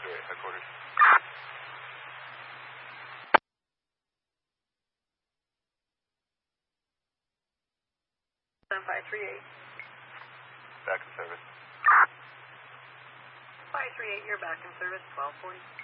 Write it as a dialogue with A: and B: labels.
A: headquarters.
B: 538.
A: Back in service.
B: 538, you're back in service, 1240.